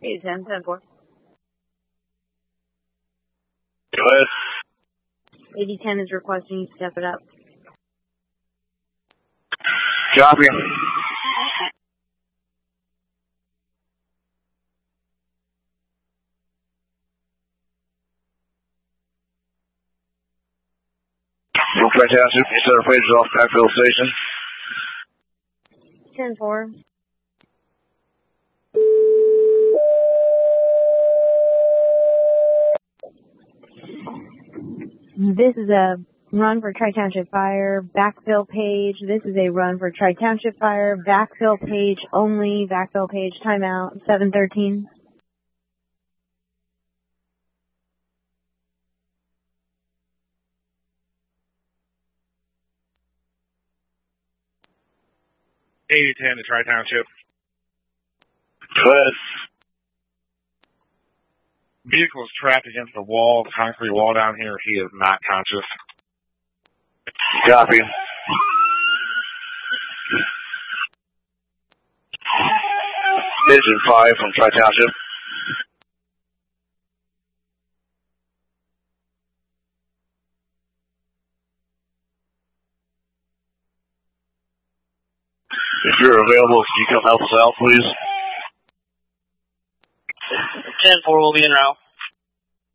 810, 10-4. Go ahead. 8010 is requesting you step it up. Copy. Well, fantastic. You set our pages off backfill station. 10-4. This is a run for Tri-Township Fire, backfill page. This is a run for Tri-Township Fire, backfill page only, backfill page timeout, 713. $80-10 to Tri-Township. Go ahead. Vehicle is trapped against the wall, concrete wall down here. He is not conscious. Copy. Engine 5 from Tri-Township. If you're available, can you come help us out, please? 10-4 will be en route.